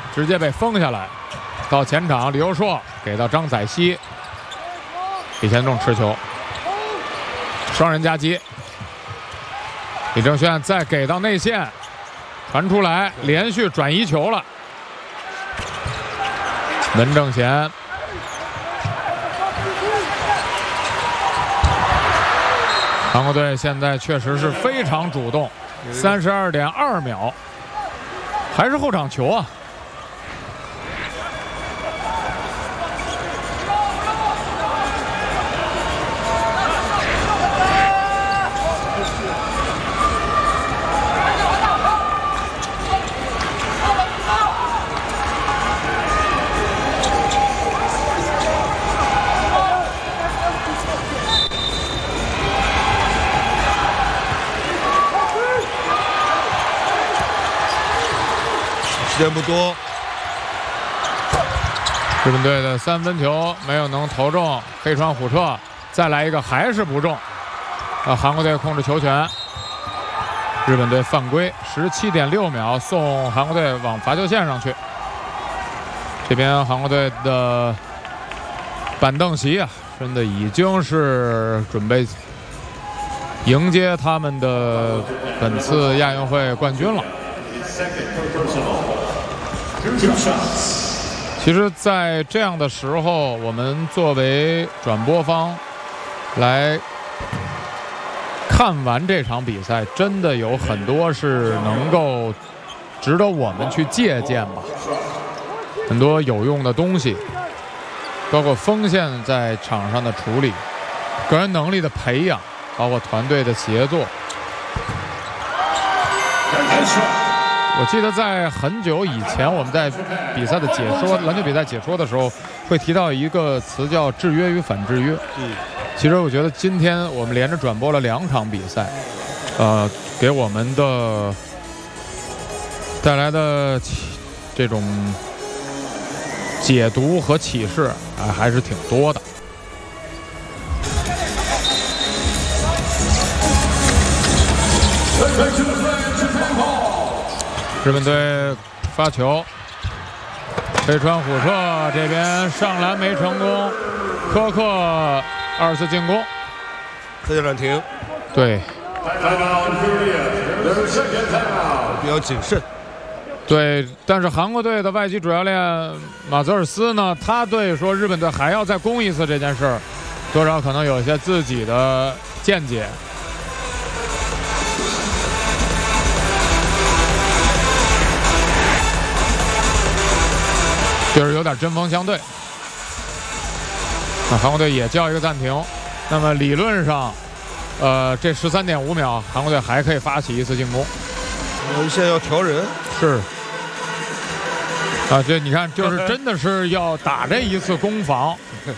直接被封下来。到前场，李优硕给到张载熙，李贤仲持球，双人夹击。李正轩再给到内线，传出来，连续转移球了。文正贤，韩国队现在确实是非常主动，32.2秒，还是后场球啊。 时间不多， 日本队的3分球没有能投中，黑川虎彻再来一个还是不中。韩国队控制球权，日本队犯规，17.6秒送韩国队往罚球线上去。这边韩国队的板凳席啊，真的已经是准备迎接他们的本次亚运会冠军了。其实在这样的时候，我们作为转播方来看完这场比赛，真的有很多是能够值得我们去借鉴吧，很多有用的东西，包括锋线在场上的处理，个人能力的培养，包括团队的协作。我记得在很久以前，我们在比赛的解说，篮球比赛解说的时候，会提到一个词叫制约与反制约。其实我觉得今天我们连着转播了2场比赛，给我们的带来的这种解读和启示还是挺多的。日本队发球，黑川虎彻这边上篮没成功，科克2次进攻， 科学暂停， 对， 比较谨慎。 对，但是韩国队的外籍主教练马泽尔斯呢，他对说日本队还要再攻一次这件事儿，多少可能有一些自己的见解。就是有点针锋相对，那韩国队也叫一个暂停。那么理论上，这13.5秒，韩国队还可以发起1次进攻。 现在要调人， 是啊，这你看，就是真的是要打这1次攻防，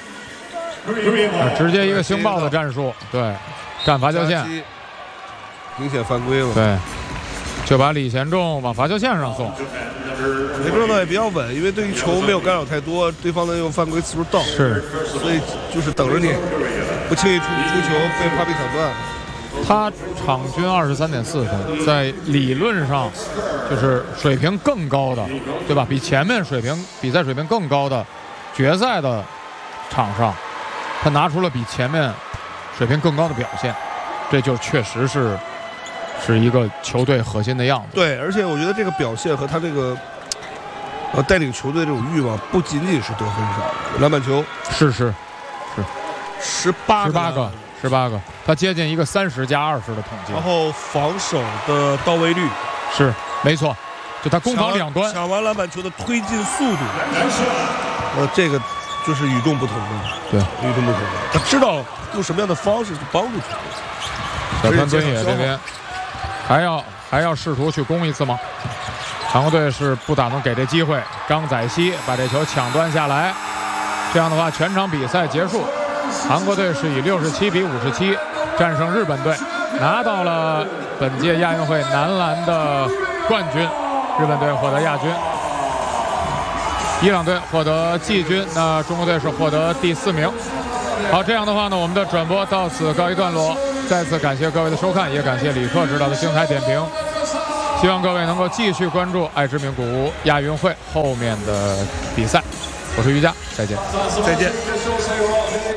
直接一个星爆的战术，对，占罚球线， 明显犯规了， 对，就把李贤仲往罚球线上送。 李忠呢也比较稳，因为对于球没有干扰太多，对方的用犯规次数到， 是， 所以就是等着你，不轻易出球被帕比抢断。 他场均23.4分，在理论上就是水平更高的，对吧？比前面比赛水平更高的决赛的场上，他拿出了比前面水平更高的表现，这就确实是一个球队核心的样子。 对，而且我觉得这个表现和他这个带领球队这种欲望，不仅仅是得分上，篮板球是18个，他接近一个30+20的统计。 然后防守的到位率是没错，就他攻防两端抢完篮板球的推进速度，这个就是与众不同的。 对， 与众不同的。他知道用什么样的方式去帮助球队。 小川敦也这边还要试图去攻一次吗？韩国队是不打算给这机会。张载熙把这球抢断下来，这样的话全场比赛结束，韩国队是以67-57战胜日本队，拿到了本届亚运会男篮的冠军。日本队获得亚军，伊朗队获得季军，那中国队是获得第4名。好，这样的话呢，我们的转播到此告一段落。再次感谢各位的收看，也感谢李克指导的精彩点评。 希望各位能够继续关注爱之名古屋亚运会后面的比赛。我是于佳，再见。 再见。